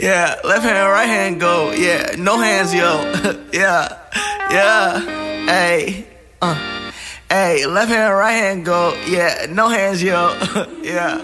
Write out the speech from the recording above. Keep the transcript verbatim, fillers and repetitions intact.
Yeah, left hand, right hand go. Yeah, no hands, yo. Yeah, yeah. Hey, uh. Hey, left hand, right hand go. Yeah, no hands, yo. Yeah.